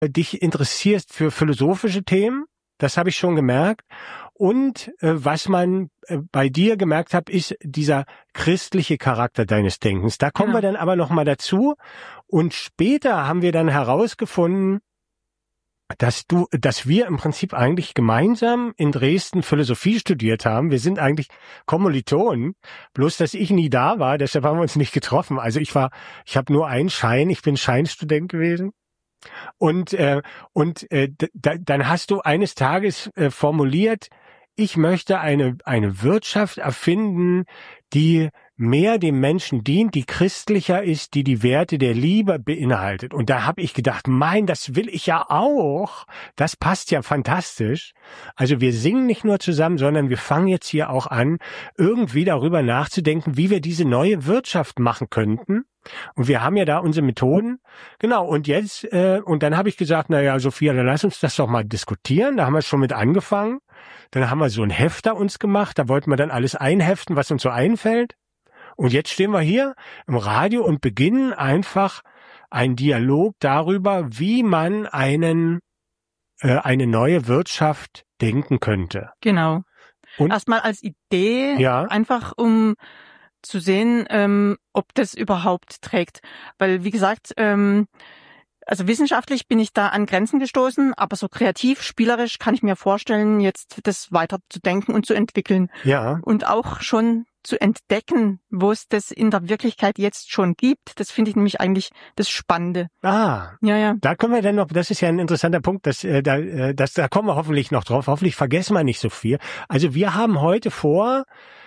dich interessierst für philosophische Themen. Das habe ich schon gemerkt. Und was man bei dir gemerkt hat, ist dieser christliche Charakter deines Denkens. Da kommen wir dann aber noch mal dazu. Und später haben wir dann herausgefunden, dass wir im Prinzip eigentlich gemeinsam in Dresden Philosophie studiert haben. Wir sind eigentlich Kommilitonen, bloß dass ich nie da war, deshalb haben wir uns nicht getroffen. Also ich habe nur einen Schein, ich bin Scheinstudent gewesen. Und dann hast du eines Tages formuliert, ich möchte eine Wirtschaft erfinden, die mehr dem Menschen dient, die christlicher ist, die die Werte der Liebe beinhaltet. Und da habe ich gedacht, das will ich ja auch. Das passt ja fantastisch. Also wir singen nicht nur zusammen, sondern wir fangen jetzt hier auch an, irgendwie darüber nachzudenken, wie wir diese neue Wirtschaft machen könnten. Und wir haben ja da unsere Methoden. Genau, und jetzt, und dann habe ich gesagt, Sophia, dann lass uns das doch mal diskutieren. Da haben wir schon mit angefangen. Dann haben wir so ein Hefter uns gemacht. Da wollten wir dann alles einheften, was uns so einfällt. Und jetzt stehen wir hier im Radio und beginnen einfach einen Dialog darüber, wie man eine neue Wirtschaft denken könnte. Genau. Und erstmal als Idee, einfach um zu sehen, ob das überhaupt trägt. Weil, wie gesagt, also wissenschaftlich bin ich da an Grenzen gestoßen, aber so kreativ, spielerisch kann ich mir vorstellen, jetzt das weiter zu denken und zu entwickeln. Ja. Und auch schon zu entdecken, wo es das in der Wirklichkeit jetzt schon gibt. Das finde ich nämlich eigentlich das Spannende. Ja. Da können wir dann noch, das ist ja ein interessanter Punkt, da kommen wir hoffentlich noch drauf. Hoffentlich vergessen wir nicht so viel. Also wir haben heute vor,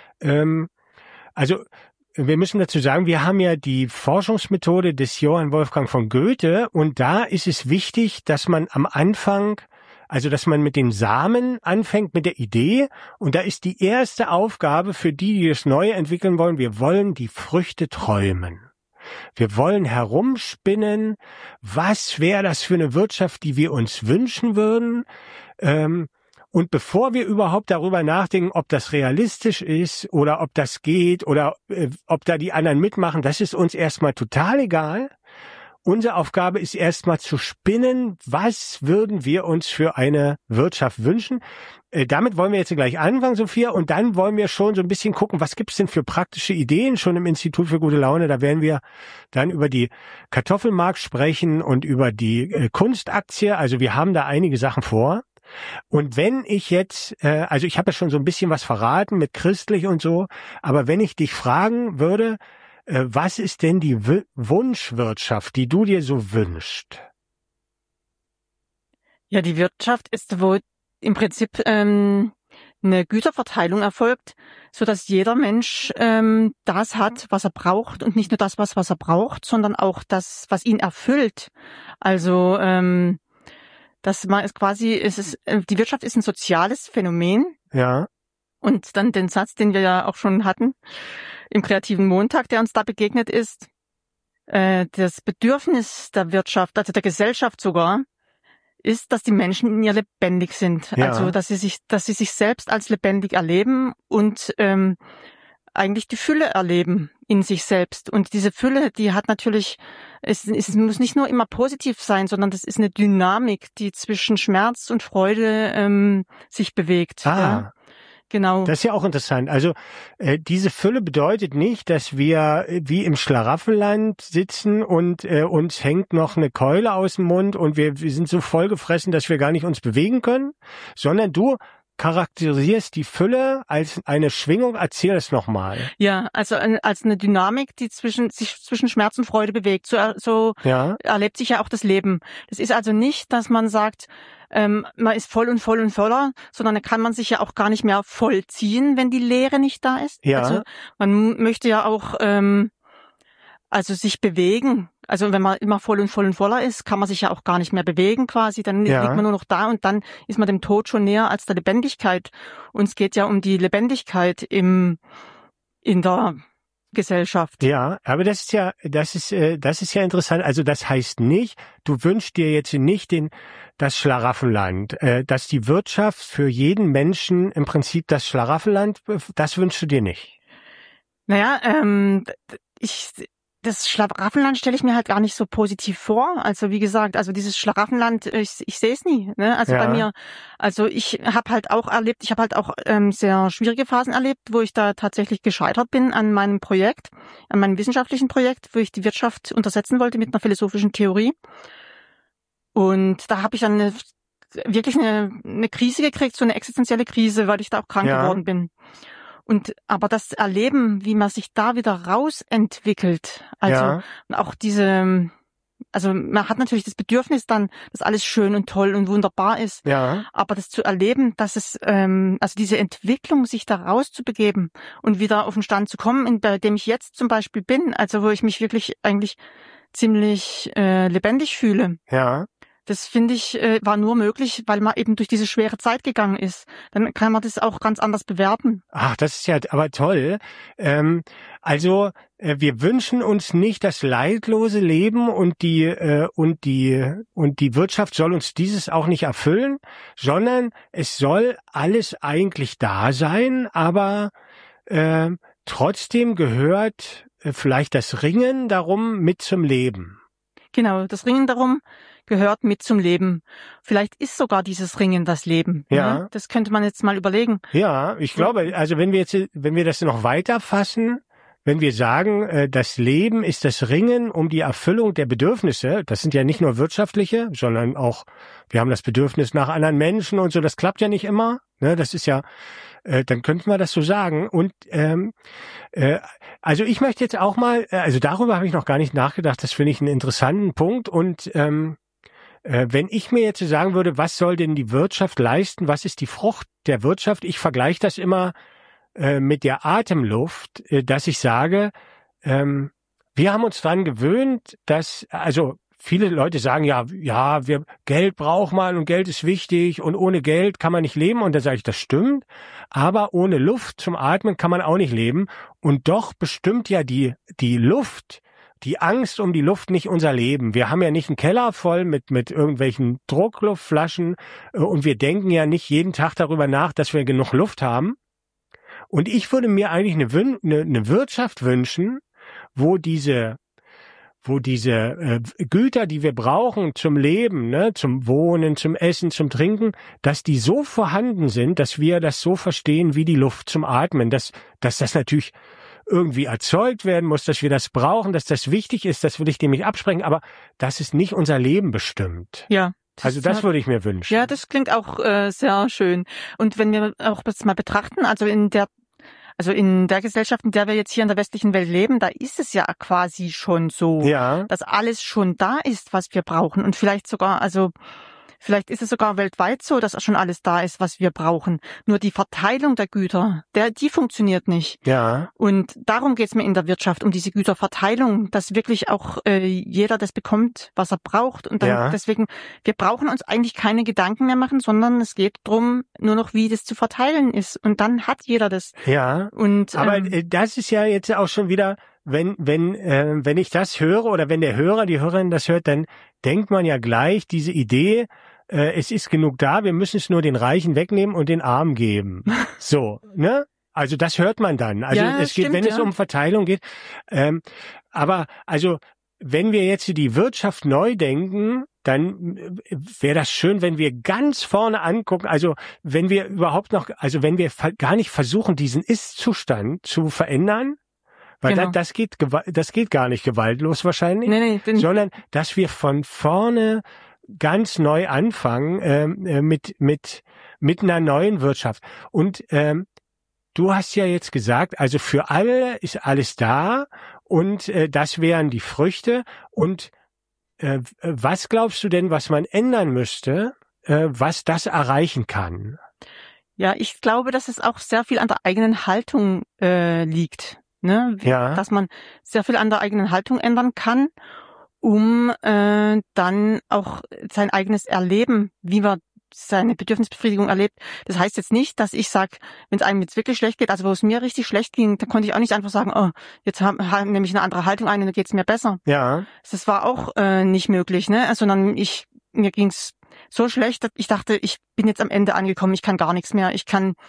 wir müssen dazu sagen, wir haben ja die Forschungsmethode des Johann Wolfgang von Goethe und da ist es wichtig, dass man am Anfang, dass man mit den Samen anfängt, mit der Idee und da ist die erste Aufgabe für die das Neue entwickeln wollen, wir wollen die Früchte träumen. Wir wollen herumspinnen, was wäre das für eine Wirtschaft, die wir uns wünschen würden, und bevor wir überhaupt darüber nachdenken, ob das realistisch ist oder ob das geht oder ob da die anderen mitmachen, das ist uns erstmal total egal. Unsere Aufgabe ist erstmal zu spinnen, was würden wir uns für eine Wirtschaft wünschen. Damit wollen wir jetzt gleich anfangen, Sophia, und dann wollen wir schon so ein bisschen gucken, was gibt's denn für praktische Ideen schon im Institut für gute Laune. Da werden wir dann über die Kartoffelmark sprechen und über die Kunstaktie. Also wir haben da einige Sachen vor. Und wenn ich jetzt, ich habe ja schon so ein bisschen was verraten mit christlich und so, aber wenn ich dich fragen würde, was ist denn die Wunschwirtschaft, die du dir so wünschst? Ja, die Wirtschaft ist, wo im Prinzip eine Güterverteilung erfolgt, so dass jeder Mensch das hat, was er braucht und nicht nur das, was er braucht, sondern auch das, was ihn erfüllt. Also dass man ist quasi, die Wirtschaft ist ein soziales Phänomen. Ja. Und dann den Satz, den wir ja auch schon hatten im kreativen Montag, der uns da begegnet ist, das Bedürfnis der Wirtschaft, also der Gesellschaft sogar, ist, dass die Menschen in ihr lebendig sind. Ja. Also dass sie sich selbst als lebendig erleben und eigentlich die Fülle erleben in sich selbst. Und diese Fülle, die hat natürlich, es muss nicht nur immer positiv sein, sondern das ist eine Dynamik, die zwischen Schmerz und Freude sich bewegt. Ja? Genau. Das ist ja auch interessant. Also diese Fülle bedeutet nicht, dass wir wie im Schlaraffenland sitzen und uns hängt noch eine Keule aus dem Mund und wir sind so vollgefressen, dass wir gar nicht uns bewegen können, sondern du charakterisierst die Fülle als eine Schwingung. Erzähl es nochmal. Ja, also als eine Dynamik, die sich zwischen Schmerz und Freude bewegt. So erlebt sich ja auch das Leben. Das ist also nicht, dass man sagt, man ist voll und voll und voller, sondern da kann man sich ja auch gar nicht mehr vollziehen, wenn die Leere nicht da ist. Ja. Also man möchte ja auch sich bewegen. Also wenn man immer voll und voller ist, kann man sich ja auch gar nicht mehr bewegen quasi. Dann liegt man nur noch da und dann ist man dem Tod schon näher als der Lebendigkeit. Und es geht ja um die Lebendigkeit in der Gesellschaft. Ja, aber das ist ja interessant. Also das heißt nicht, du wünschst dir jetzt nicht das Schlaraffenland, dass die Wirtschaft für jeden Menschen im Prinzip das Schlaraffenland, das wünschst du dir nicht. Naja, das Schlaraffenland stelle ich mir halt gar nicht so positiv vor. Also wie gesagt, also dieses Schlaraffenland, ich sehe es nie. Ne? Also bei mir, also ich habe halt auch sehr schwierige Phasen erlebt, wo ich da tatsächlich gescheitert bin an meinem Projekt, an meinem wissenschaftlichen Projekt, wo ich die Wirtschaft untersetzen wollte mit einer philosophischen Theorie. Und da habe ich dann wirklich eine Krise gekriegt, so eine existenzielle Krise, weil ich da auch krank geworden bin. Aber das Erleben, wie man sich da wieder rausentwickelt, also auch also man hat natürlich das Bedürfnis dann, dass alles schön und toll und wunderbar ist, aber das zu erleben, dass es, also diese Entwicklung, sich da rauszubegeben und wieder auf den Stand zu kommen, bei dem ich jetzt zum Beispiel bin, also wo ich mich wirklich eigentlich ziemlich lebendig fühle. Ja. Das finde ich, war nur möglich, weil man eben durch diese schwere Zeit gegangen ist. Dann kann man das auch ganz anders bewerten. Ach, das ist ja aber toll. Also wir wünschen uns nicht das leidlose Leben und die Wirtschaft soll uns dieses auch nicht erfüllen, sondern es soll alles eigentlich da sein, aber trotzdem gehört vielleicht das Ringen darum mit zum Leben. Genau, das Ringen darum gehört mit zum Leben. Vielleicht ist sogar dieses Ringen das Leben. Ja. Ne? Das könnte man jetzt mal überlegen. Ja, ich glaube, also wenn wir das noch weiter fassen, wenn wir sagen, das Leben ist das Ringen um die Erfüllung der Bedürfnisse, das sind ja nicht nur wirtschaftliche, sondern auch, wir haben das Bedürfnis nach anderen Menschen und so, das klappt ja nicht immer. Ne? Das ist ja, dann könnten wir das so sagen. Und also ich möchte jetzt auch mal, also darüber habe ich noch gar nicht nachgedacht, das finde ich einen interessanten Punkt. Und wenn ich mir jetzt sagen würde, was soll denn die Wirtschaft leisten, was ist die Frucht der Wirtschaft? Ich vergleiche das immer mit der Atemluft, dass ich sage, wir haben uns dran gewöhnt, dass, also viele Leute sagen, Geld braucht man und Geld ist wichtig und ohne Geld kann man nicht leben. Und da sage ich, das stimmt, aber ohne Luft zum Atmen kann man auch nicht leben. Und doch bestimmt ja die Luft, die Angst um die Luft nicht unser Leben. Wir haben ja nicht einen Keller voll mit irgendwelchen Druckluftflaschen und wir denken ja nicht jeden Tag darüber nach, dass wir genug Luft haben. Und ich würde mir eigentlich eine Wirtschaft wünschen, wo diese Güter, die wir brauchen zum Leben, ne, zum Wohnen, zum Essen, zum Trinken, dass die so vorhanden sind, dass wir das so verstehen wie die Luft zum Atmen, dass das natürlich irgendwie erzeugt werden muss, dass wir das brauchen, dass das wichtig ist, das will ich dem nicht absprechen, aber das ist nicht unser Leben bestimmt. Ja. Also das würde ich mir wünschen. Ja, das klingt auch sehr schön. Und wenn wir auch das mal betrachten, also in der Gesellschaft, in der wir jetzt hier in der westlichen Welt leben, da ist es ja quasi schon so, dass alles schon da ist, was wir brauchen. Und vielleicht ist es sogar weltweit so, dass schon alles da ist, was wir brauchen. Nur die Verteilung der Güter, die funktioniert nicht. Ja. Und darum geht's mir in der Wirtschaft, um diese Güterverteilung, dass wirklich auch jeder das bekommt, was er braucht. Und dann deswegen, wir brauchen uns eigentlich keine Gedanken mehr machen, sondern es geht darum, nur noch wie das zu verteilen ist. Und dann hat jeder das. Ja. Und aber das ist ja jetzt auch schon wieder, wenn ich das höre oder wenn der Hörer, die Hörerin das hört, dann denkt man ja gleich diese Idee, es ist genug da, wir müssen es nur den Reichen wegnehmen und den Armen geben. So, ne? Also das hört man dann. Also es geht, wenn es um Verteilung geht. Aber also wenn wir jetzt die Wirtschaft neu denken, dann wäre das schön, wenn wir ganz vorne angucken, also wenn wir wenn wir gar nicht versuchen, diesen Ist-Zustand zu verändern, weil das geht gar nicht gewaltlos wahrscheinlich, sondern dass wir von vorne ganz neu anfangen mit einer neuen Wirtschaft. Und du hast ja jetzt gesagt, also für alle ist alles da und das wären die Früchte. Und was glaubst du denn, was man ändern müsste, was das erreichen kann? Ja, ich glaube, dass es auch sehr viel an der eigenen Haltung liegt. Ne? Dass man sehr viel an der eigenen Haltung ändern kann, um dann auch sein eigenes Erleben, wie man seine Bedürfnisbefriedigung erlebt. Das heißt jetzt nicht, dass ich sage, wenn es einem jetzt wirklich schlecht geht, also wo es mir richtig schlecht ging, da konnte ich auch nicht einfach sagen, oh, jetzt nehme ich eine andere Haltung ein und dann geht's mir besser. Ja. Das war auch nicht möglich, ne? Sondern mir ging's so schlecht, dass ich dachte, ich bin jetzt am Ende angekommen, ich kann gar nichts mehr, ich kann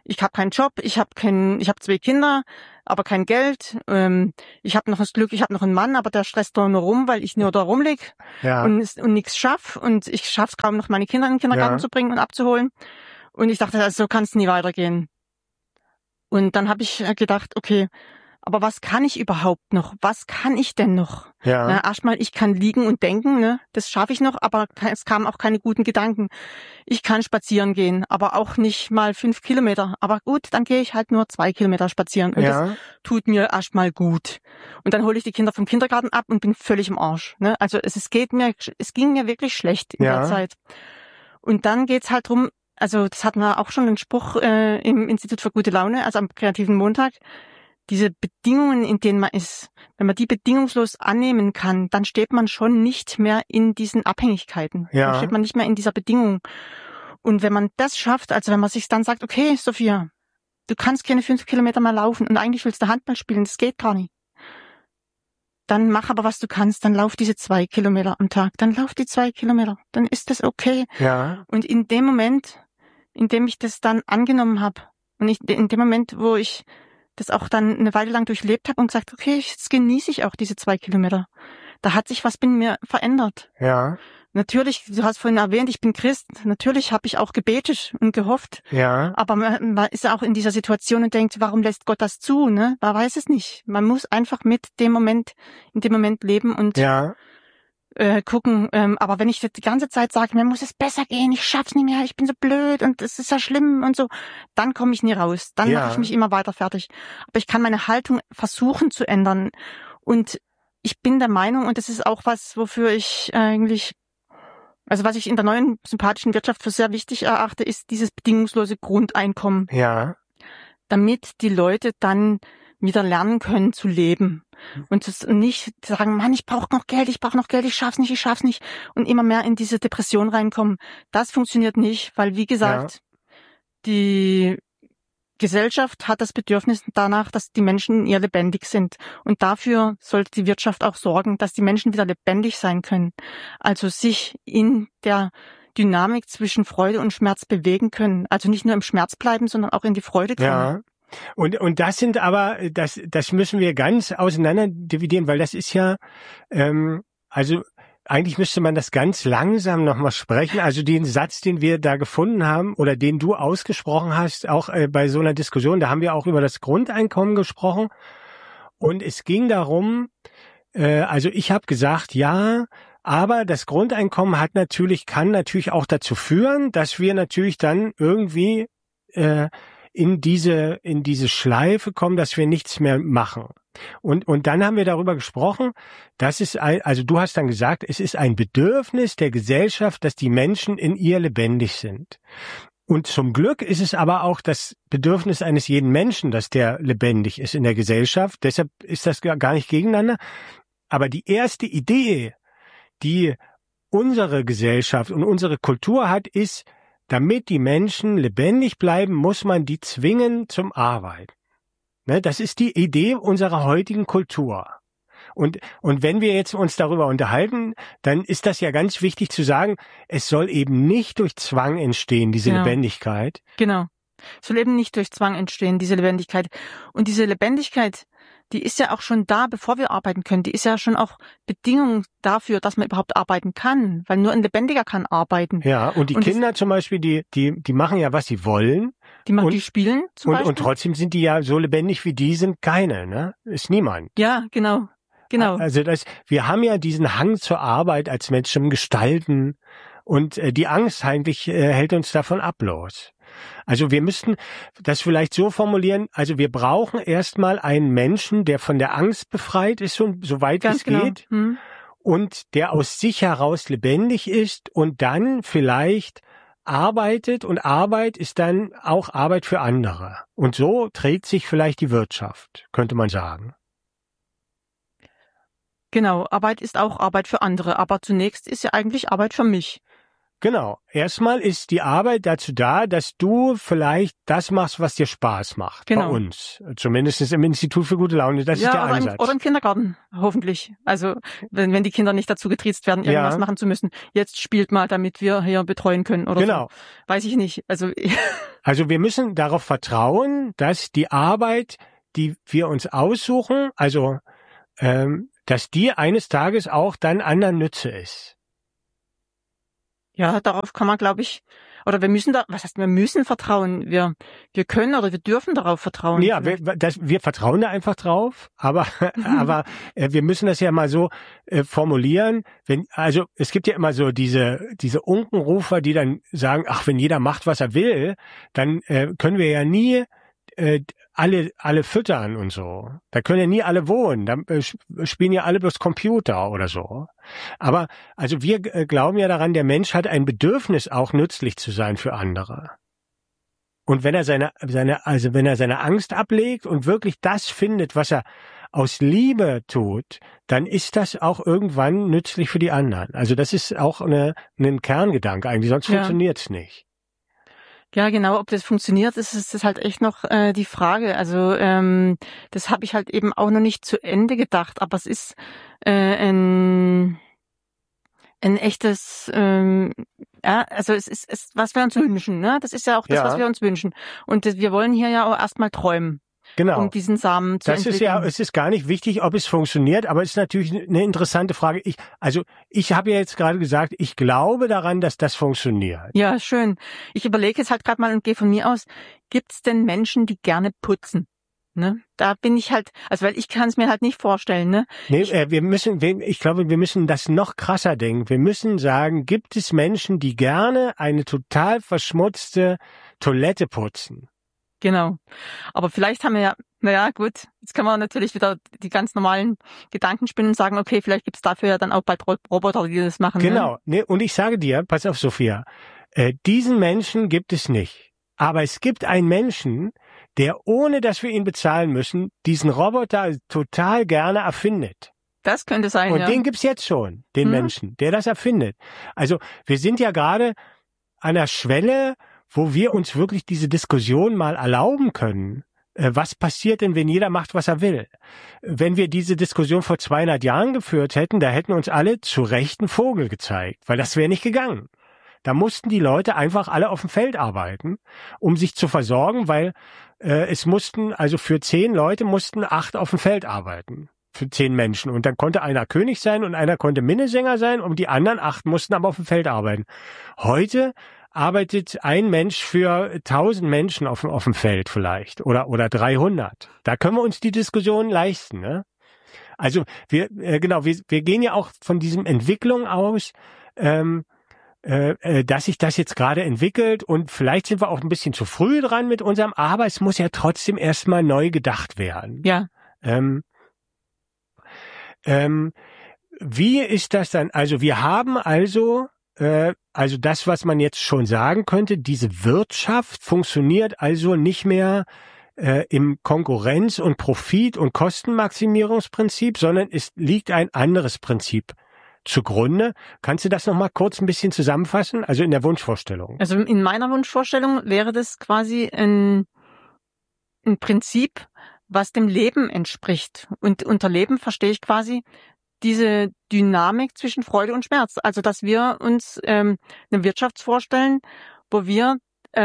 ich habe keinen Job, ich habe 2 Kinder, aber kein Geld. Ich habe noch das Glück, ich habe noch einen Mann, aber der stresst nur rum, weil ich nur da rumlieg und nichts schaff. Und ich schaff's kaum noch, meine Kinder in den Kindergarten zu bringen und abzuholen. Und ich dachte, so kann es nie weitergehen. Und dann habe ich gedacht, okay, aber was kann ich überhaupt noch? Was kann ich denn noch? Ja. Erstmal, ich kann liegen und denken, ne? Das schaffe ich noch, aber es kamen auch keine guten Gedanken. Ich kann spazieren gehen, aber auch nicht mal 5 Kilometer. Aber gut, dann gehe ich halt nur 2 Kilometer spazieren. Und das tut mir erstmal gut. Und dann hole ich die Kinder vom Kindergarten ab und bin völlig im Arsch. Ne? Also es ging mir wirklich schlecht in der Zeit. Und dann geht's halt drum, also das hatten wir auch schon einen Spruch im Institut für gute Laune, also am kreativen Montag. Diese Bedingungen, in denen man ist, wenn man die bedingungslos annehmen kann, dann steht man schon nicht mehr in diesen Abhängigkeiten. Dann steht man nicht mehr in dieser Bedingung. Und wenn man das schafft, also wenn man sich dann sagt, okay, Sophia, du kannst keine 5 Kilometer mehr laufen und eigentlich willst du Handball spielen, das geht gar nicht. Dann mach aber, was du kannst, dann lauf diese 2 Kilometer am Tag, dann lauf die 2 Kilometer, dann ist das okay. Ja. Und in dem Moment, in dem ich das dann angenommen habe und in dem Moment, wo ich das auch dann eine Weile lang durchlebt habe und gesagt, okay, jetzt genieße ich auch diese 2 Kilometer. Da hat sich was bei mir verändert. Ja. Natürlich, du hast vorhin erwähnt, ich bin Christ. Natürlich habe ich auch gebetet und gehofft. Ja. Aber man ist ja auch in dieser Situation und denkt, warum lässt Gott das zu? Ne? Man weiß es nicht. Man muss einfach in dem Moment leben und gucken. Aber wenn ich die ganze Zeit sage, mir muss es besser gehen, ich schaff's nicht mehr, ich bin so blöd und es ist ja schlimm und so, dann komme ich nie raus. Dann mache ich mich immer weiter fertig. Aber ich kann meine Haltung versuchen zu ändern. Und ich bin der Meinung, und das ist auch was, wofür ich eigentlich, also was ich in der neuen sympathischen Wirtschaft für sehr wichtig erachte, ist dieses bedingungslose Grundeinkommen. Ja. Damit die Leute dann wieder lernen können zu leben. Und nicht sagen, Mann, ich brauche noch Geld, ich schaff's nicht. Und immer mehr in diese Depression reinkommen. Das funktioniert nicht, weil, wie gesagt, die Gesellschaft hat das Bedürfnis danach, dass die Menschen in ihr lebendig sind. Und dafür sollte die Wirtschaft auch sorgen, dass die Menschen wieder lebendig sein können. Also sich in der Dynamik zwischen Freude und Schmerz bewegen können. Also nicht nur im Schmerz bleiben, sondern auch in die Freude kommen. Ja. Und das sind aber, das müssen wir ganz auseinander dividieren, weil das ist ja, also eigentlich müsste man das ganz langsam nochmal sprechen. Also den Satz, den wir da gefunden haben oder den du ausgesprochen hast, auch bei so einer Diskussion, da haben wir auch über das Grundeinkommen gesprochen. Und es ging darum, also ich habe gesagt, ja, aber das Grundeinkommen kann natürlich auch dazu führen, dass wir natürlich dann irgendwie in diese Schleife kommen, dass wir nichts mehr machen. Und dann haben wir darüber gesprochen, also du hast dann gesagt, es ist ein Bedürfnis der Gesellschaft, dass die Menschen in ihr lebendig sind. Und zum Glück ist es aber auch das Bedürfnis eines jeden Menschen, dass der lebendig ist in der Gesellschaft. Deshalb ist das gar nicht gegeneinander. Aber die erste Idee, die unsere Gesellschaft und unsere Kultur hat, ist, damit die Menschen lebendig bleiben, muss man die zwingen zum Arbeiten. Ne, das ist die Idee unserer heutigen Kultur. Und wenn wir jetzt uns darüber unterhalten, dann ist das ja ganz wichtig zu sagen, es soll eben nicht durch Zwang entstehen, diese Lebendigkeit. Genau. Es soll eben nicht durch Zwang entstehen, diese Lebendigkeit. Und diese Lebendigkeit, die ist ja auch schon da, bevor wir arbeiten können. Die ist ja schon auch Bedingung dafür, dass man überhaupt arbeiten kann. Weil nur ein Lebendiger kann arbeiten. Ja, und die Kinder zum Beispiel, die machen ja, was sie wollen. Die spielen zum Beispiel. Und trotzdem sind die ja so lebendig wie die sind keine, ne? Ist niemand. Ja, genau. Also wir haben ja diesen Hang zur Arbeit als Menschen gestalten. Und die Angst eigentlich hält uns davon ab los. Also wir müssten das vielleicht so formulieren, also wir brauchen erstmal einen Menschen, der von der Angst befreit ist, soweit es geht, und der aus sich heraus lebendig ist und dann vielleicht arbeitet, und Arbeit ist dann auch Arbeit für andere. Und so trägt sich vielleicht die Wirtschaft, könnte man sagen. Genau, Arbeit ist auch Arbeit für andere, aber zunächst ist ja eigentlich Arbeit für mich. Genau. Erstmal ist die Arbeit dazu da, dass du vielleicht das machst, was dir Spaß macht. Genau. Bei uns. Zumindest im Institut für gute Laune. Das ist der Ansatz. Oder im Kindergarten, hoffentlich. Also, wenn die Kinder nicht dazu getriezt werden, irgendwas machen zu müssen. Jetzt spielt mal, damit wir hier betreuen können oder so. Weiß ich nicht. Also wir müssen darauf vertrauen, dass die Arbeit, die wir uns aussuchen, also, dass die eines Tages auch dann anderen Nütze ist. Ja, darauf kann man, glaube ich, oder wir müssen wir müssen vertrauen. Wir können oder wir dürfen darauf vertrauen. Ja, wir vertrauen da einfach drauf, aber wir müssen das ja mal so formulieren. Es gibt ja immer so diese Unkenrufer, die dann sagen, ach, wenn jeder macht, was er will, dann können wir ja nie alle füttern und so. Da können ja nie alle wohnen. Da spielen ja alle bloß Computer oder so. Aber also wir glauben ja daran, der Mensch hat ein Bedürfnis, auch nützlich zu sein für andere. Und wenn er seine Angst ablegt und wirklich das findet, was er aus Liebe tut, dann ist das auch irgendwann nützlich für die anderen. Also das ist auch ein Kerngedanke eigentlich, sonst funktioniert's nicht. Ja, genau, ob das funktioniert, ist halt echt noch die Frage. Also das habe ich halt eben auch noch nicht zu Ende gedacht, aber es ist ein echtes, also es ist, was wir uns wünschen, ne? Das ist ja auch das, was wir uns wünschen. Und wir wollen hier ja auch erstmal träumen. Genau. Um diesen Samen zu entwickeln. Es ist gar nicht wichtig, ob es funktioniert, aber es ist natürlich eine interessante Frage. Ich habe ja jetzt gerade gesagt, ich glaube daran, dass das funktioniert. Ja, schön. Ich überlege jetzt halt gerade mal und gehe von mir aus, gibt es denn Menschen, die gerne putzen? Ne? Da bin ich halt, also weil ich kann es mir halt nicht vorstellen, ne? Nee, ich glaube, wir müssen das noch krasser denken. Wir müssen sagen, gibt es Menschen, die gerne eine total verschmutzte Toilette putzen? Genau. Aber vielleicht haben wir gut, jetzt kann man natürlich wieder die ganz normalen Gedanken spinnen und sagen, okay, vielleicht gibt's dafür ja dann auch bald Roboter, die das machen. Genau. Ne? Nee, und ich sage dir, pass auf, Sophia, diesen Menschen gibt es nicht. Aber es gibt einen Menschen, der, ohne dass wir ihn bezahlen müssen, diesen Roboter total gerne erfindet. Das könnte sein, und den gibt's jetzt schon, den Menschen, der das erfindet. Also wir sind ja gerade an der Schwelle, wo wir uns wirklich diese Diskussion mal erlauben können. Was passiert denn, wenn jeder macht, was er will? Wenn wir diese Diskussion vor 200 Jahren geführt hätten, da hätten uns alle zu Recht einen Vogel gezeigt, weil das wäre nicht gegangen. Da mussten die Leute einfach alle auf dem Feld arbeiten, um sich zu versorgen, weil für 10 Leute mussten 8 auf dem Feld arbeiten. Für 10 Menschen. Und dann konnte einer König sein und einer konnte Minnesänger sein und die anderen 8 mussten aber auf dem Feld arbeiten. Heute arbeitet ein Mensch für 1000 Menschen auf dem Feld vielleicht oder 300. Da können wir uns die Diskussion leisten, ne? Also wir gehen ja auch von diesem Entwicklung aus, dass sich das jetzt gerade entwickelt und vielleicht sind wir auch ein bisschen zu früh dran mit unserem, aber es muss ja trotzdem erstmal neu gedacht werden. Ja. Wie ist das dann? Also wir haben also das, was man jetzt schon sagen könnte, diese Wirtschaft funktioniert also nicht mehr im Konkurrenz- und Profit- und Kostenmaximierungsprinzip, sondern es liegt ein anderes Prinzip zugrunde. Kannst du das noch mal kurz ein bisschen zusammenfassen? Also in der Wunschvorstellung. Also in meiner Wunschvorstellung wäre das quasi ein Prinzip, was dem Leben entspricht. Und unter Leben verstehe ich quasi diese Dynamik zwischen Freude und Schmerz. Also dass wir uns eine Wirtschaft vorstellen, wo wir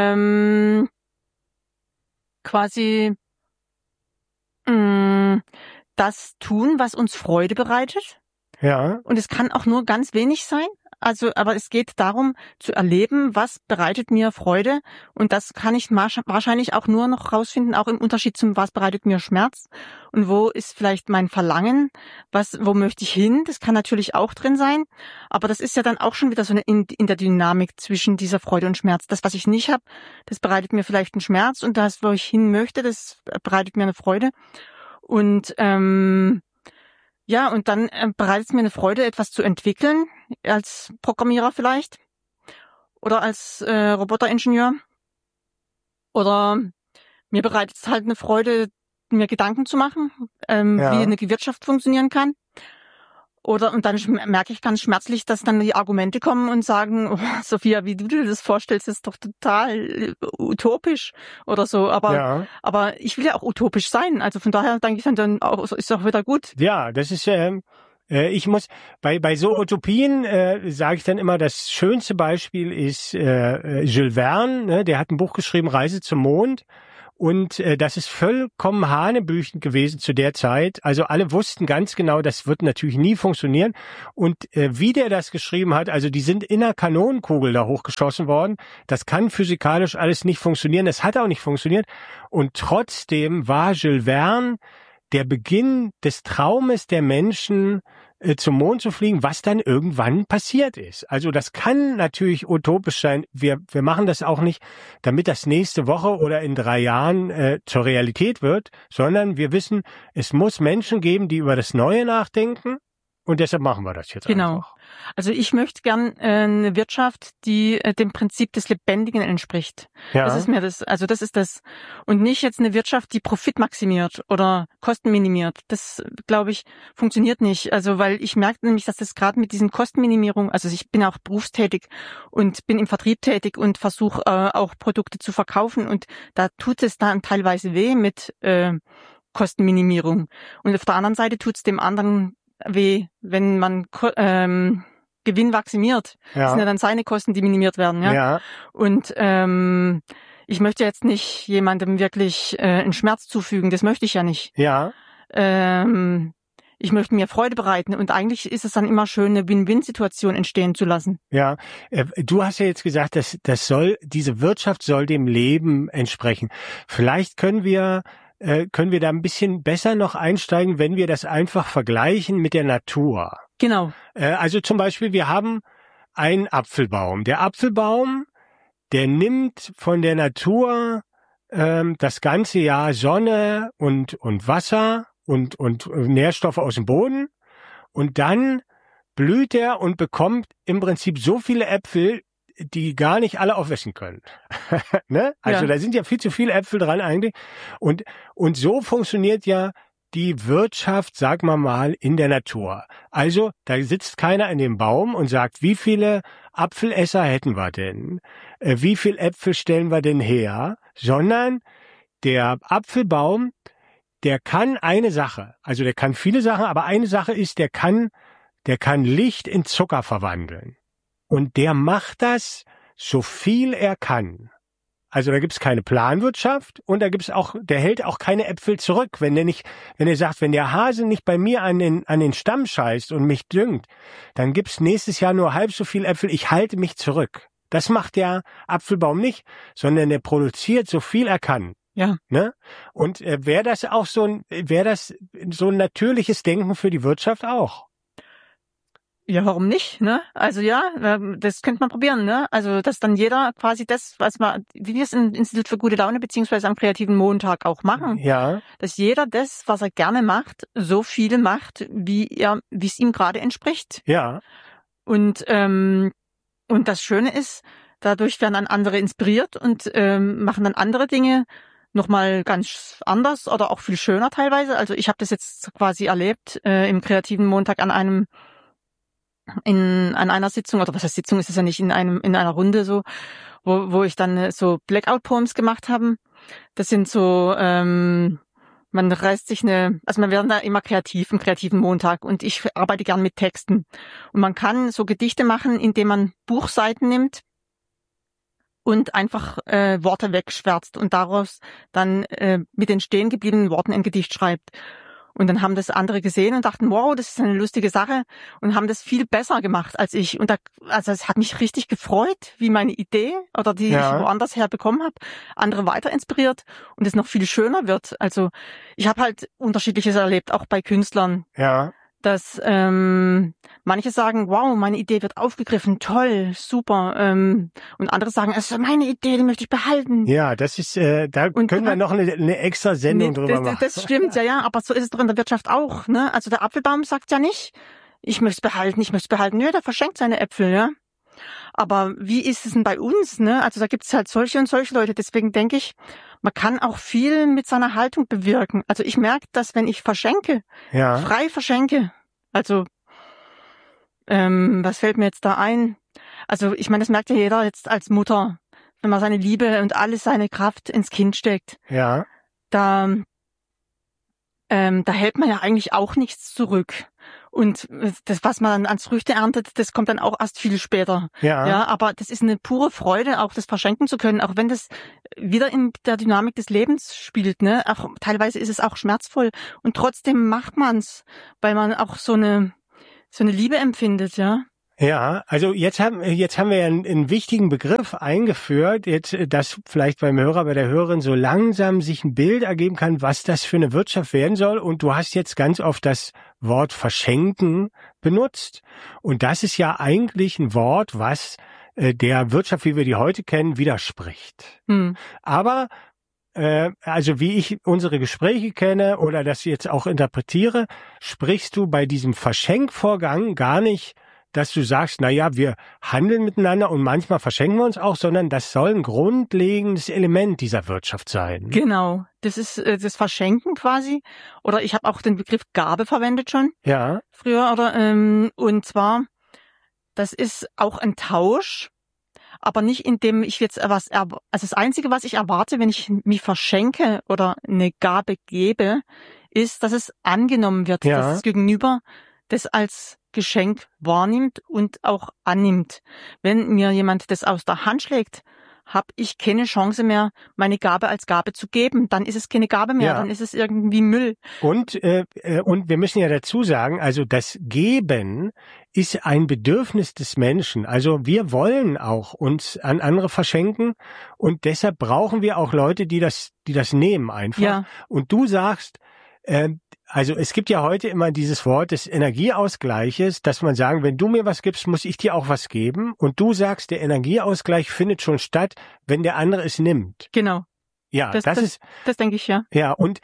quasi das tun, was uns Freude bereitet. Ja. Und es kann auch nur ganz wenig sein. Also, aber es geht darum, zu erleben, was bereitet mir Freude. Und das kann ich wahrscheinlich auch nur noch rausfinden, auch im Unterschied zum, was bereitet mir Schmerz. Und wo ist vielleicht mein Verlangen? Wo möchte ich hin? Das kann natürlich auch drin sein. Aber das ist ja dann auch schon wieder so in der Dynamik zwischen dieser Freude und Schmerz. Das, was ich nicht habe, das bereitet mir vielleicht einen Schmerz. Und das, wo ich hin möchte, das bereitet mir eine Freude. Und, ja, und dann bereitet es mir eine Freude, etwas zu entwickeln, als Programmierer vielleicht oder als Roboteringenieur. Oder mir bereitet es halt eine Freude, mir Gedanken zu machen, wie eine Wirtschaft funktionieren kann. Und dann merke ich ganz schmerzlich, dass dann die Argumente kommen und sagen, oh, Sophia, wie du dir das vorstellst, ist doch total utopisch oder so. Aber ich will ja auch utopisch sein. Also von daher denke ich dann auch, ist auch wieder gut. Ja, das ist, ich muss, bei so Utopien, sage ich dann immer, das schönste Beispiel ist Jules Verne, ne? Der hat ein Buch geschrieben, Reise zum Mond. Und das ist vollkommen hanebüchend gewesen zu der Zeit. Also alle wussten ganz genau, das wird natürlich nie funktionieren. Und wie der das geschrieben hat, also die sind in einer Kanonenkugel da hochgeschossen worden. Das kann physikalisch alles nicht funktionieren. Das hat auch nicht funktioniert. Und trotzdem war Jules Verne der Beginn des Traumes der Menschen, zum Mond zu fliegen, was dann irgendwann passiert ist. Also das kann natürlich utopisch sein. Wir machen das auch nicht, damit das nächste Woche oder in 3 Jahren zur Realität wird, sondern wir wissen, es muss Menschen geben, die über das Neue nachdenken. Und deshalb machen wir das jetzt einfach. Also ich möchte gern eine Wirtschaft, die dem Prinzip des Lebendigen entspricht. Ja. Das ist mir das. Also das ist das. Und nicht jetzt eine Wirtschaft, die Profit maximiert oder Kosten minimiert. Das, glaube ich, funktioniert nicht. Also weil ich merke nämlich, dass das gerade mit diesen Kostenminimierung, also ich bin auch berufstätig und bin im Vertrieb tätig und versuche auch Produkte zu verkaufen. Und da tut es dann teilweise weh mit Kostenminimierung. Und auf der anderen Seite tut es dem anderen weh, wenn man Gewinn maximiert. Ja. Das sind ja dann seine Kosten, die minimiert werden. Ja. Und ich möchte jetzt nicht jemandem wirklich einen Schmerz zufügen. Das möchte ich ja nicht. Ja. Ich möchte mir Freude bereiten und eigentlich ist es dann immer schön, eine Win-Win-Situation entstehen zu lassen. Ja, du hast ja jetzt gesagt, diese Wirtschaft soll dem Leben entsprechen. Vielleicht können wir da ein bisschen besser noch einsteigen, wenn wir das einfach vergleichen mit der Natur. Genau. Also zum Beispiel, wir haben einen Apfelbaum. Der Apfelbaum, der nimmt von der Natur das ganze Jahr Sonne und Wasser und Nährstoffe aus dem Boden. Und dann blüht er und bekommt im Prinzip so viele Äpfel, die gar nicht alle aufessen können. Ne? Also da sind ja viel zu viele Äpfel dran eigentlich. Und so funktioniert ja die Wirtschaft, sagen wir mal, in der Natur. Also da sitzt keiner in dem Baum und sagt, wie viele Apfelesser hätten wir denn? Wie viel Äpfel stellen wir denn her? Sondern der Apfelbaum, der kann eine Sache, also der kann viele Sachen, aber eine Sache ist, der kann Licht in Zucker verwandeln. Und der macht das, so viel er kann. Also da gibt's keine Planwirtschaft und der hält auch keine Äpfel zurück. Wenn er sagt, wenn der Hase nicht bei mir an den Stamm scheißt und mich düngt, dann gibt's nächstes Jahr nur halb so viel Äpfel, ich halte mich zurück. Das macht der Apfelbaum nicht, sondern der produziert so viel er kann. Ja. Ne? Und wäre das so ein natürliches Denken für die Wirtschaft auch? Ja, warum nicht, ne? Also ja, das könnte man probieren, ne? Also, dass dann jeder quasi das, wie wir es im Institut für gute Laune beziehungsweise am kreativen Montag auch machen, dass jeder das, was er gerne macht, so viel macht, wie es ihm gerade entspricht. Ja. Und das Schöne ist, dadurch werden dann andere inspiriert und machen dann andere Dinge nochmal ganz anders oder auch viel schöner teilweise. Also ich habe das jetzt quasi erlebt im kreativen Montag an einer Sitzung, oder was heißt Sitzung, ist es ja nicht, in einer Runde so, wo ich dann so Blackout-Poems gemacht habe. Das sind so, man werden da immer kreativ im kreativen Montag und ich arbeite gern mit Texten. Und man kann so Gedichte machen, indem man Buchseiten nimmt und einfach Worte wegschwärzt und daraus dann mit den stehen gebliebenen Worten ein Gedicht schreibt. Und dann haben das andere gesehen und dachten, wow, das ist eine lustige Sache und haben das viel besser gemacht als ich. Und also es hat mich richtig gefreut, wie meine Idee oder die ich woanders her bekommen habe, andere weiter inspiriert und es noch viel schöner wird. Also ich habe halt Unterschiedliches erlebt, auch bei Künstlern. Ja. Dass manche sagen, wow, meine Idee wird aufgegriffen, toll, super. Und andere sagen, es ist meine Idee, die möchte ich behalten. Ja, das ist, da können wir noch eine extra Sendung drüber machen. Das stimmt, ja, aber so ist es doch in der Wirtschaft auch. Ne? Also der Apfelbaum sagt ja nicht, ich möchte es behalten. Nö, der verschenkt seine Äpfel, ja. Aber wie ist es denn bei uns? Ne? Also da gibt es halt solche und solche Leute. Deswegen denke ich, man kann auch viel mit seiner Haltung bewirken. Also ich merke, dass wenn ich verschenke, frei verschenke, also Was fällt mir jetzt da ein? Also ich meine, das merkt ja jeder jetzt als Mutter, wenn man seine Liebe und alles seine Kraft ins Kind steckt. Ja. Da hält man ja eigentlich auch nichts zurück. Und das, was man dann als Früchte erntet, das kommt dann auch erst viel später. Ja, aber das ist eine pure Freude, auch das verschenken zu können, auch wenn das wieder in der Dynamik des Lebens spielt, ne? Auch teilweise ist es auch schmerzvoll und trotzdem macht man's, weil man auch so eine Liebe empfindet, ja. Ja, also jetzt haben wir ja einen wichtigen Begriff eingeführt, jetzt, dass vielleicht beim Hörer, bei der Hörerin so langsam sich ein Bild ergeben kann, was das für eine Wirtschaft werden soll. Und du hast jetzt ganz oft das Wort verschenken benutzt. Und das ist ja eigentlich ein Wort, was der Wirtschaft, wie wir die heute kennen, widerspricht. Aber also wie ich unsere Gespräche kenne oder das jetzt auch interpretiere, sprichst du bei diesem Verschenkvorgang gar nicht, dass du sagst, na ja, wir handeln miteinander und manchmal verschenken wir uns auch, sondern das soll ein grundlegendes Element dieser Wirtschaft sein. Genau, das ist das Verschenken quasi. Oder ich habe auch den Begriff Gabe verwendet schon. Ja. Früher oder und zwar, das ist auch ein Tausch, aber nicht indem ich jetzt also das Einzige, was ich erwarte, wenn ich mich verschenke oder eine Gabe gebe, ist, dass es angenommen wird, dass das Gegenüber das als Geschenk wahrnimmt und auch annimmt. Wenn mir jemand das aus der Hand schlägt, habe ich keine Chance mehr, meine Gabe als Gabe zu geben. Dann ist es keine Gabe mehr, dann ist es irgendwie Müll. Und wir müssen ja dazu sagen, also das Geben ist ein Bedürfnis des Menschen. Also wir wollen auch uns an andere verschenken und deshalb brauchen wir auch Leute, die das nehmen einfach. Ja. Und du sagst, also es gibt ja heute immer dieses Wort des Energieausgleiches, dass man sagen, wenn du mir was gibst, muss ich dir auch was geben. Und du sagst, der Energieausgleich findet schon statt, wenn der andere es nimmt. Genau. Ja, das denke ich, ja. Ja, und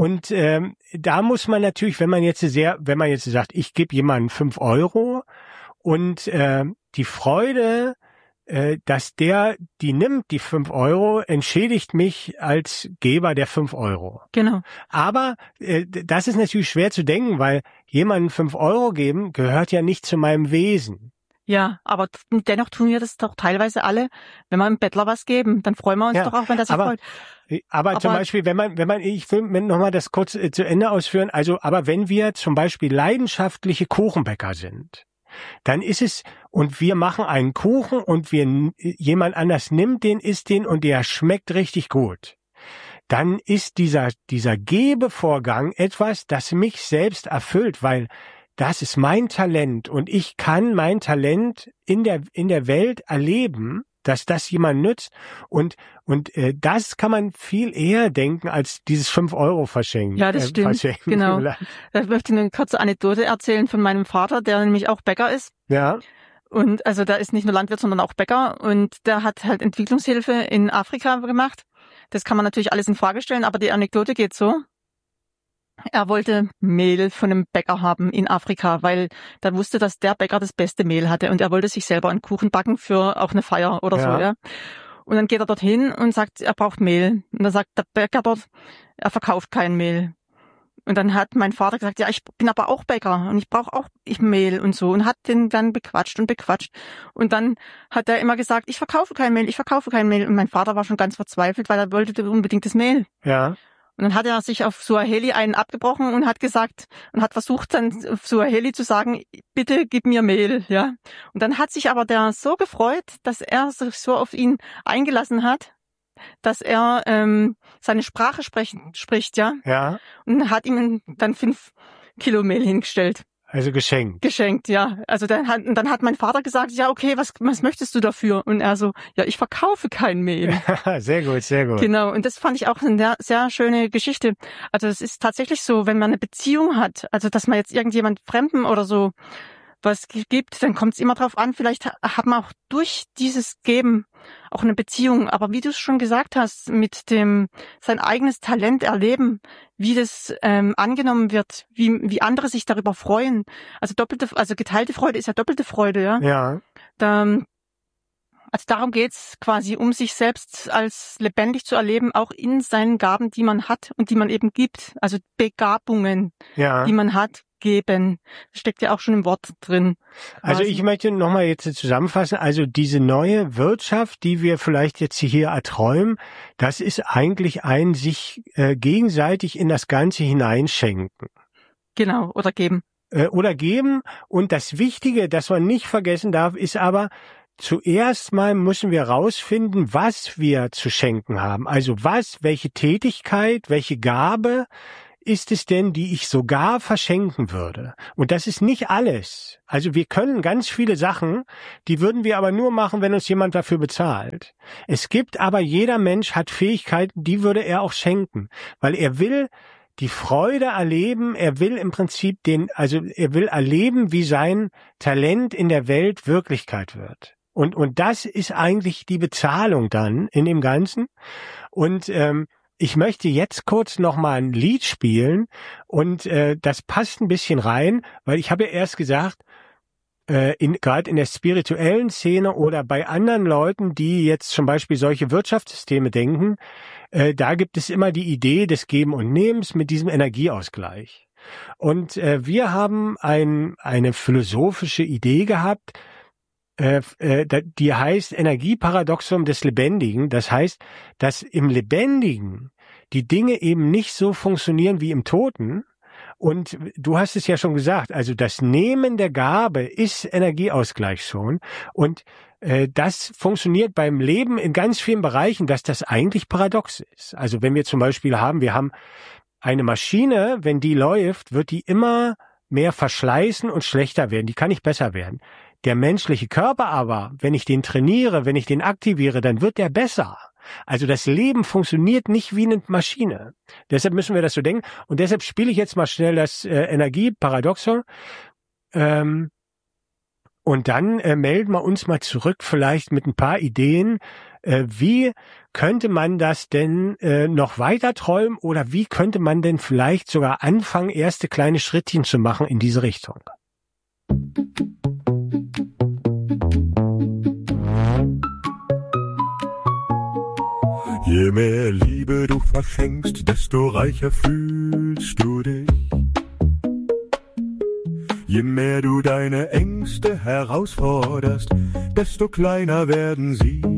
da muss man natürlich, wenn man jetzt sagt, ich gebe jemandem 5 Euro und die Freude, dass der die nimmt, die 5 Euro, entschädigt mich als Geber der 5 Euro. Genau. Aber das ist natürlich schwer zu denken, weil jemandem 5 Euro geben gehört ja nicht zu meinem Wesen. Ja, aber dennoch tun wir das doch teilweise alle. Wenn wir einem Bettler was geben, dann freuen wir uns doch auch, wenn das sich freut. Aber zum Beispiel, ich will nochmal das kurz zu Ende ausführen, also, aber wenn wir zum Beispiel leidenschaftliche Kuchenbäcker sind, dann ist es, und wir machen einen Kuchen und jemand anders nimmt den, isst den und der schmeckt richtig gut. Dann ist dieser Gebevorgang etwas, das mich selbst erfüllt, weil das ist mein Talent und ich kann mein Talent in der Welt erleben, dass das jemand nützt und das kann man viel eher denken als dieses 5 Euro verschenken. Ja, das stimmt. Genau. Da möchte ich eine kurze Anekdote erzählen von meinem Vater, der nämlich auch Bäcker ist. Ja. Und also der ist nicht nur Landwirt, sondern auch Bäcker und der hat halt Entwicklungshilfe in Afrika gemacht. Das kann man natürlich alles in Frage stellen, aber die Anekdote geht so. Er wollte Mehl von einem Bäcker haben in Afrika, weil der wusste, dass der Bäcker das beste Mehl hatte und er wollte sich selber einen Kuchen backen für auch eine Feier oder so, ja. Und dann geht er dorthin und sagt, er braucht Mehl. Und dann sagt der Bäcker dort, er verkauft kein Mehl. Und dann hat mein Vater gesagt, ja, ich bin aber auch Bäcker und ich brauche auch Mehl und so und hat den dann bequatscht. Und dann hat er immer gesagt, ich verkaufe kein Mehl. Und mein Vater war schon ganz verzweifelt, weil er wollte unbedingt das Mehl. Ja. Und dann hat er sich auf Suaheli einen abgebrochen und hat versucht dann auf Suaheli zu sagen, bitte gib mir Mehl, ja. Und dann hat sich aber der so gefreut, dass er sich so auf ihn eingelassen hat, dass er seine Sprache spricht, ja. Ja. Und hat ihm dann 5 Kilo Mehl hingestellt. Also geschenkt. Geschenkt, ja. Also dann hat mein Vater gesagt, ja, okay, was möchtest du dafür? Und er so, ja, ich verkaufe kein Mehl. Sehr gut, sehr gut. Genau, und das fand ich auch eine sehr schöne Geschichte. Also es ist tatsächlich so, wenn man eine Beziehung hat, also dass man jetzt irgendjemand Fremden oder so was gibt, dann kommt es immer drauf an, vielleicht hat man auch durch dieses Geben auch eine Beziehung. Aber wie du es schon gesagt hast, mit dem sein eigenes Talent erleben, wie das angenommen wird, wie andere sich darüber freuen. Also geteilte Freude ist ja doppelte Freude, ja. Ja. Also darum geht's quasi, um sich selbst als lebendig zu erleben, auch in seinen Gaben, die man hat und die man eben gibt. Also Begabungen, die man hat, geben. Das steckt ja auch schon im Wort drin. Also ich möchte nochmal jetzt zusammenfassen. Also diese neue Wirtschaft, die wir vielleicht jetzt hier erträumen, das ist eigentlich ein sich gegenseitig in das Ganze hineinschenken. Genau, oder geben. Und das Wichtige, das man nicht vergessen darf, ist aber, zuerst mal müssen wir rausfinden, was wir zu schenken haben. Also welche Tätigkeit, welche Gabe ist es denn, die ich sogar verschenken würde? Und das ist nicht alles. Also wir können ganz viele Sachen, die würden wir aber nur machen, wenn uns jemand dafür bezahlt. Es gibt aber, jeder Mensch hat Fähigkeiten, die würde er auch schenken, weil er will die Freude erleben, er will im Prinzip er will erleben, wie sein Talent in der Welt Wirklichkeit wird. Und das ist eigentlich die Bezahlung dann in dem Ganzen. Und ich möchte jetzt kurz noch mal ein Lied spielen und das passt ein bisschen rein, weil ich habe ja erst gesagt, gerade in der spirituellen Szene oder bei anderen Leuten, die jetzt zum Beispiel solche Wirtschaftssysteme denken, da gibt es immer die Idee des Geben und Nehmens mit diesem Energieausgleich. Und wir haben eine philosophische Idee gehabt, die heißt Energieparadoxum des Lebendigen. Das heißt, dass im Lebendigen die Dinge eben nicht so funktionieren wie im Toten. Und du hast es ja schon gesagt, also das Nehmen der Gabe ist Energieausgleich schon. Und das funktioniert beim Leben in ganz vielen Bereichen, dass das eigentlich paradox ist. Also wenn wir zum Beispiel wir haben eine Maschine, wenn die läuft, wird die immer mehr verschleißen und schlechter werden. Die kann nicht besser werden. Der menschliche Körper aber, wenn ich den trainiere, wenn ich den aktiviere, dann wird der besser. Also das Leben funktioniert nicht wie eine Maschine. Deshalb müssen wir das so denken. Und deshalb spiele ich jetzt mal schnell das Energieparadoxon. Und dann melden wir uns mal zurück vielleicht mit ein paar Ideen. Wie könnte man das denn noch weiter träumen oder wie könnte man denn vielleicht sogar anfangen, erste kleine Schrittchen zu machen in diese Richtung? Je mehr Liebe du verschenkst, desto reicher fühlst du dich. Je mehr du deine Ängste herausforderst, desto kleiner werden sie.